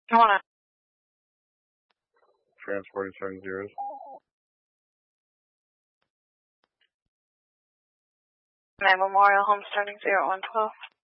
Come on. Transporting 7-0. Memorial Home starting 0112.